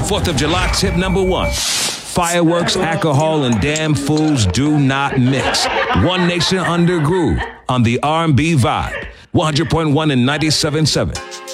4th of July tip number 1. Fireworks, alcohol, and damn fools do not mix. One Nation under Groove on the R&B Vibe. 100.1 and 97.7.